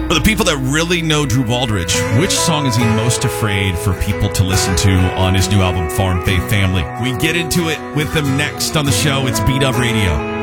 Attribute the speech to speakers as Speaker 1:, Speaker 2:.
Speaker 1: For the people that really know Drew Baldridge, which song is he most afraid for people to listen to on his new album, Farm Faith Family? We get into it with them next on the show. It's Beat Up Radio.